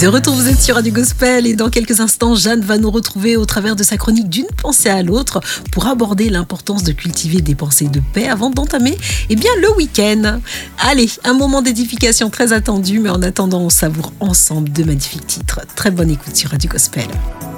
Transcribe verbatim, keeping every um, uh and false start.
De retour, vous êtes sur Radio Gospel et dans quelques instants, Jeanne va nous retrouver au travers de sa chronique d'une pensée à l'autre pour aborder l'importance de cultiver des pensées de paix avant d'entamer eh bien, le week-end. Allez, un moment d'édification très attendu, mais en attendant, on savoure ensemble de magnifiques titres. Très bonne écoute sur Radio Gospel.